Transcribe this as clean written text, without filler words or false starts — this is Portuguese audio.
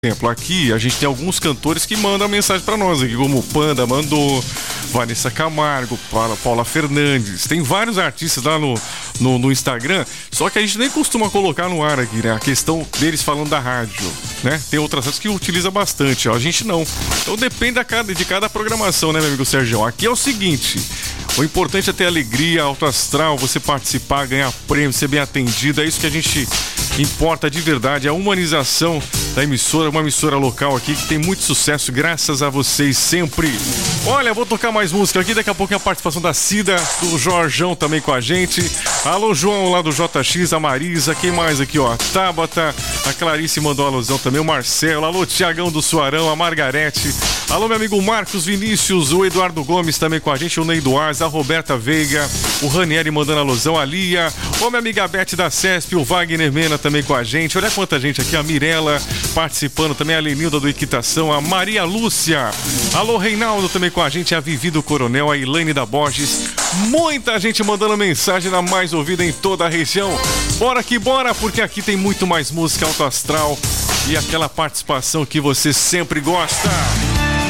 exemplo, aqui a gente tem alguns cantores que mandam mensagem pra nós aqui, como o Panda mandou, Vanessa Camargo, Paula Fernandes. Tem vários artistas lá no Instagram, só que a gente nem costuma colocar no ar aqui, né? A questão deles falando da rádio, né? Tem outras rádios que utiliza bastante, ó. A gente não. Então depende de cada programação, né, meu amigo Sérgio? Aqui é o seguinte: o importante é ter alegria, alto astral, você participar, ganhar prêmio, ser bem atendido. É isso que a gente importa de verdade, a humanização da emissora, uma emissora local aqui que tem muito sucesso, graças a vocês sempre. Olha, vou tocar mais música aqui, daqui a pouco a participação da Cida, do Jorjão também com a gente. Alô, João lá do JX, a Marisa, quem mais aqui, ó? Tabata, a Clarice mandou alusão também, o Marcelo, alô, Tiagão do Suarão, a Margarete, alô, meu amigo Marcos Vinícius, o Eduardo Gomes também com a gente, o Ney Duarte, a Roberta Veiga, o Ranieri mandando alusão, a Lia, ô, minha amiga Beth da CESP, o Wagner Mena também com a gente, olha quanta gente aqui, a Mirella participando também, a Lenilda do Equitação, a Maria Lúcia, alô, Reinaldo também com a gente, a Vivi do Coronel, a Elaine da Borges, muita gente mandando mensagem na mais ouvida em toda a região. Bora que bora, porque aqui tem muito mais música alto astral e aquela participação que você sempre gosta.